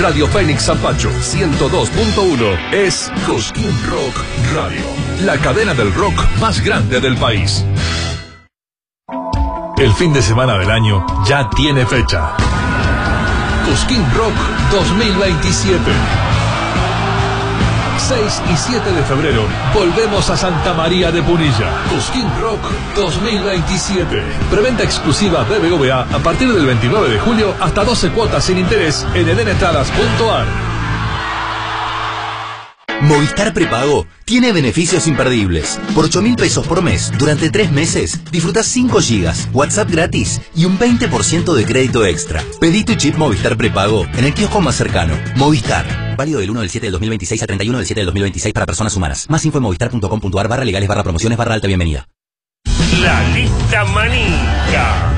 Radio Fénix Zapacho 102.1 es Cosquín Rock Radio, la cadena del rock más grande del país. El fin de semana del año ya tiene fecha. Cosquín Rock 2027. 6 y 7 de febrero volvemos a Santa María de Punilla. Cosquín Rock 2027. Preventa exclusiva BBVA a partir del 29 de julio hasta 12 cuotas sin interés en edenentradas.ar. Movistar Prepago tiene beneficios imperdibles. Por 8.000 pesos por mes, durante 3 meses, disfrutás 5 gigas, WhatsApp gratis y un 20% de crédito extra. Pedí tu chip Movistar Prepago en el kiosco más cercano. Movistar. Válido del 1 del 7 del 2026 al 31 del 7 del 2026 para personas humanas. Más info en movistar.com.ar/legales/promociones/alta bienvenida. La lista manica.